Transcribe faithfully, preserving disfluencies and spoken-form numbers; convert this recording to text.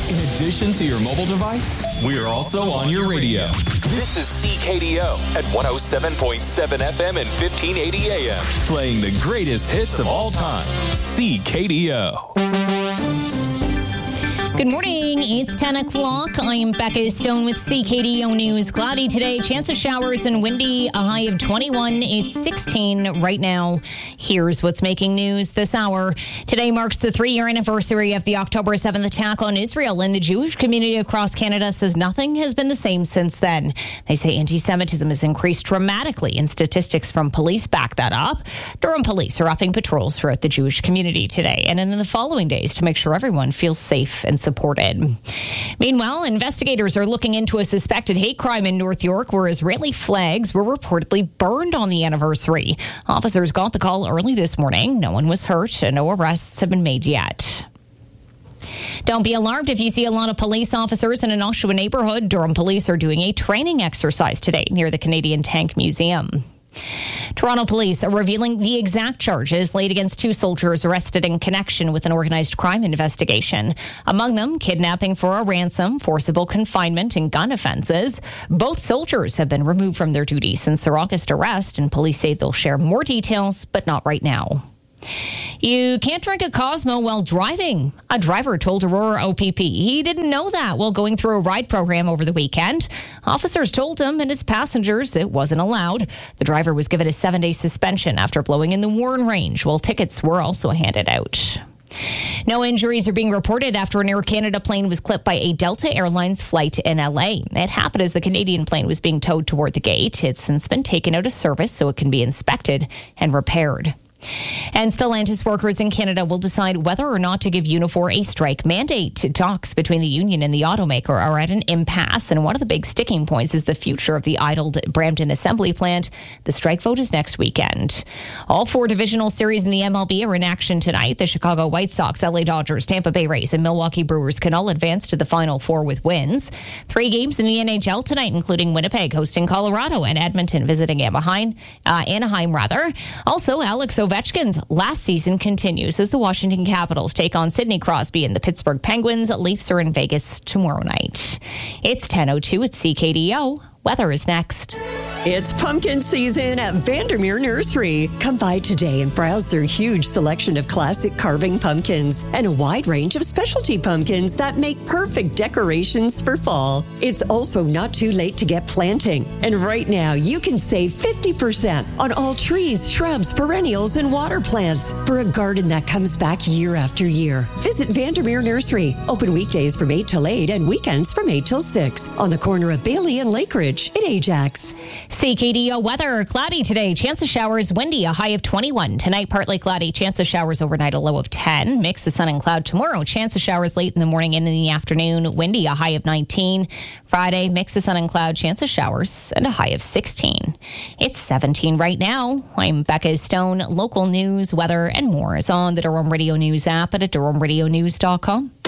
In addition to your mobile device, we're also on your radio. This is C K D O at one oh seven point seven F M and fifteen eighty A M. Playing the greatest hits of all time. C K D O. Good morning. It's ten o'clock. I'm Becca Stone with C K D O News. Cloudy today. Chance of showers and windy. A high of twenty-one. It's sixteen right now. Here's what's making news this hour. Today marks the three-year anniversary of the October seventh attack on Israel, and the Jewish community across Canada says nothing has been the same since then. They say anti-Semitism has increased dramatically, and statistics from police back that up. Durham police are upping patrols throughout the Jewish community today and in the following days to make sure everyone feels safe and supported. Meanwhile, investigators are looking into a suspected hate crime in North York where Israeli flags were reportedly burned on the anniversary. Officers got the call early this morning. No one was hurt and no arrests have been made yet. Don't be alarmed if you see a lot of police officers in an Oshawa neighborhood. Durham police are doing a training exercise today near the Canadian Tank Museum. Toronto police are revealing the exact charges laid against two soldiers arrested in connection with an organized crime investigation. Among them, kidnapping for a ransom, forcible confinement, and gun offenses. Both soldiers have been removed from their duty since their August arrest, and police say they'll share more details, but not right now. You can't drink a Cosmo while driving. A driver told Aurora O P P he didn't know that while going through a ride program over the weekend. Officers told him and his passengers it wasn't allowed. The driver was given a seven-day suspension after blowing in the Warren Range, while tickets were also handed out. No injuries are being reported after an Air Canada plane was clipped by a Delta Airlines flight in L A. It happened as the Canadian plane was being towed toward the gate. It's since been taken out of service so it can be inspected and repaired. And Stellantis workers in Canada will decide whether or not to give Unifor a strike mandate. Talks between the union and the automaker are at an impasse, and one of the big sticking points is the future of the idled Brampton assembly plant. The strike vote is next weekend. All four divisional series in the M L B are in action tonight. The Chicago White Sox, L A Dodgers, Tampa Bay Rays, and Milwaukee Brewers can all advance to the Final Four with wins. Three games in the N H L tonight, including Winnipeg hosting Colorado and Edmonton visiting Anaheim. Uh, Anaheim, rather. Also, Alex Ovechkin Ovechkin's last season continues as the Washington Capitals take on Sidney Crosby and the Pittsburgh Penguins. Leafs are in Vegas tomorrow night. It's ten oh two at C K D O. Weather is next. It's pumpkin season at Vandermeer Nursery. Come by today and browse their huge selection of classic carving pumpkins and a wide range of specialty pumpkins that make perfect decorations for fall. It's also not too late to get planting. And right now, you can save fifty percent on all trees, shrubs, perennials, and water plants for a garden that comes back year after year. Visit Vandermeer Nursery. Open weekdays from eight till eight and weekends from eight till six on the corner of Bailey and Lakeridge in Ajax. C K D O weather. Cloudy today. Chance of showers. Windy. A high of twenty-one. Tonight, partly cloudy. Chance of showers overnight. A low of ten. Mix of sun and cloud tomorrow. Chance of showers late in the morning and in the afternoon. Windy. A high of nineteen. Friday, mix of sun and cloud. Chance of showers and a high of sixteen. It's seventeen right now. I'm Becca Stone. Local news, weather, and more is on the Durham Radio News app and at durham radio news dot com.